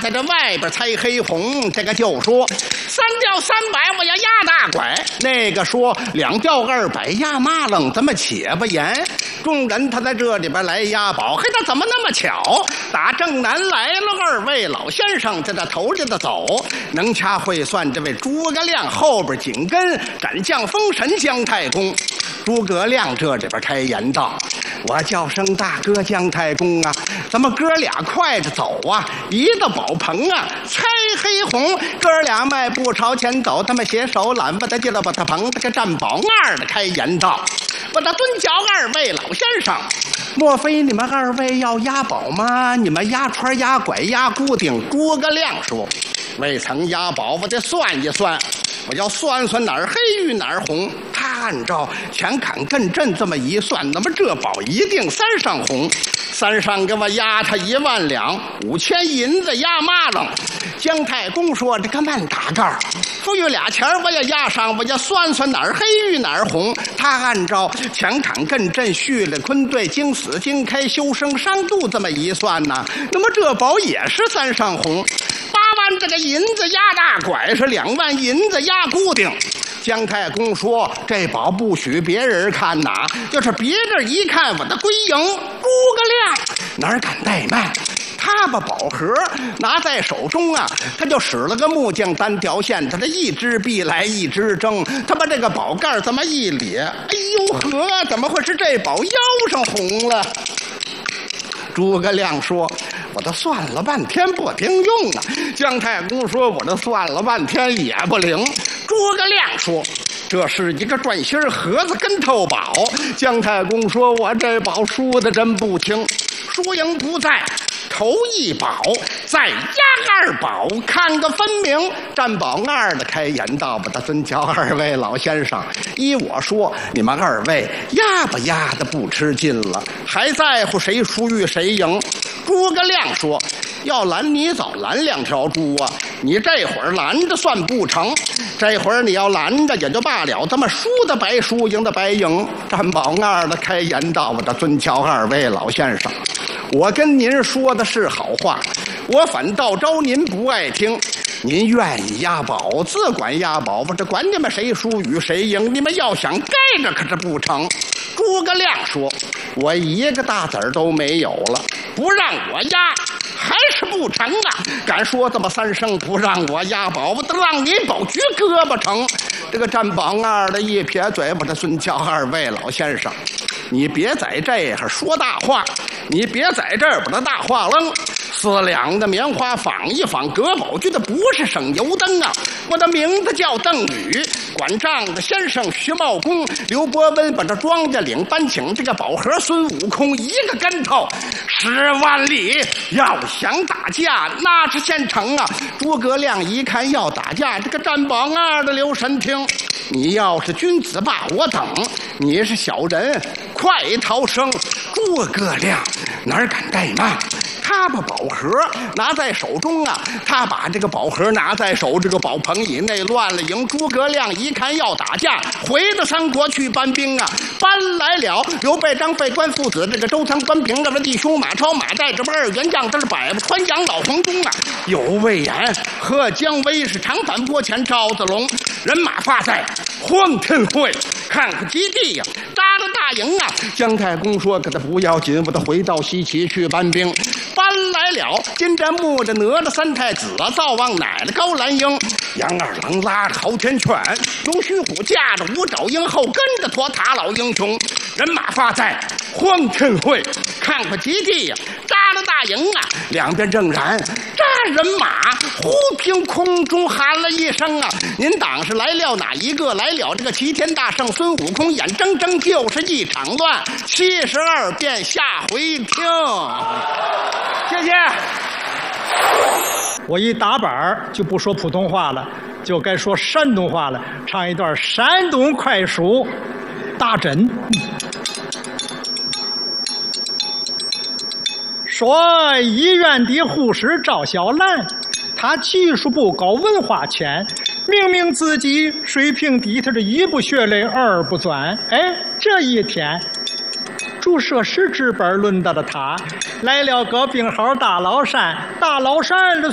在这外边猜黑红，这个就说3吊300，我要压大拐；那个说2吊200，压麻楞，咱们且不言。众人他在这里边来押宝，嘿，他怎么那么巧？打正南来了2位老先生，在这头里的走，能掐会算，这位诸葛亮后边紧跟斩将封神姜太公。诸葛亮这里边开言道：“我叫声大哥姜太公啊，咱们哥俩快着走啊！一到宝棚啊，猜黑红，哥俩迈步朝前走，他们携手揽把他进了把他棚，这个占宝2的开言道：把他蹲脚2位老先生，莫非你们2位要押宝吗？你们押串押拐押固定？”诸葛亮说：“未曾押宝，我得算一算，我要算算哪儿黑与哪儿红。他按照前坎艮震这么一算，那么这宝一定3上红，3上给我押他1万两，5000银子押麻楞。”姜太公说：“这个慢打告，富裕俩钱我也押上，我要算算哪儿黑与哪儿红。他按照前坎艮震续了坤兑经死经开修生伤度这么一算呢，那么这宝也是3上红。8万这个银子压大拐，是2万银子压固定。”姜太公说：“这宝不许别人看呐，要是别人一看，我的归营。”诸葛亮哪敢怠慢，他把宝盒拿在手中啊，他就使了个木匠单条线，他这一支臂来一支针，他把这个宝盖这么一咧，哎呦呵，怎么会是这宝腰上红了？诸葛亮说：“我这算了半天不顶用啊。”姜太公说：“我这算了半天也不灵。”诸葛亮说：“这是一个转心盒子跟头宝。”姜太公说：“我这宝输的真不轻，输赢不在头一宝，再押2宝，看个分明。”占宝2的开言道：“把他尊叫2位老先生，依我说，你们2位押不押的不吃劲了，还在乎谁输与谁赢？”诸葛亮说：“要拦你早拦2条猪啊！你这会儿拦着算不成，这会儿你要拦着也就罢了，咱们输的白输，赢的白赢。”占宝2的开言道：“我这尊叫2位老先生，我跟您说的是好话，我反倒招您不爱听。您愿意押宝，自管押宝，我这管你们谁输与谁赢，你们要想盖着可是不成。”诸葛亮说：“我一个大子儿都没有了，不让我押还是不成啊！敢说这么3声不让我押宝，我得让你宝局胳膊成。”这个占宝2的一撇嘴巴，这尊叫2位老先生，你别在这儿说大话，你别在这儿把那大话扔。4两的棉花纺一纺，葛宝局的不是省油灯啊！我的名字叫邓禹，管账的先生徐茂公、刘伯温把这庄稼领搬请这个宝盒，孙悟空一个跟头10万里。要想打架那是现成啊！诸葛亮一看要打架，这个占宝2的留神听，你要是君子把我等，你是小人快逃生。诸葛亮哪敢怠慢，他把宝盒拿在手中啊，他把这个宝盒拿在手，这个宝棚以内乱了营。诸葛亮一看要打架，回到三国去搬兵啊，搬来了刘备、张费、关父子，这个周仓、关平这个弟兄，马超、马岱这不2员将，这是百步穿杨老黄忠啊，有魏延、贺姜维是长坂坡前赵子龙，人马发在荒天会，看看基地呀，扎了大营啊。姜太公说：“可他不要紧，我得回到西岐去搬兵。”搬来了金吒、木吒、哪吒3太子啊，灶王奶奶高兰英，杨二郎拉着昊天犬，龙须虎驾着五爪鹰，后跟着托塔老英雄，人马发在荒天会，看看基地呀，扎了大营啊。两边正然扎人马，忽听空中喊了一声啊，您党是来了哪一个？来了这个齐天大圣孙悟空，眼睁睁就是一场乱。72遍，下回听。谢谢。 我一打板就不说普通话了，就该说山东话了，唱一段山东快书大枕。说医院的护士赵小兰，她技术不高，文化浅，明明自己水平低，她这一不学累，二不钻。哎，这一天注射室值班轮到了他，来了个病号大老山。大老山这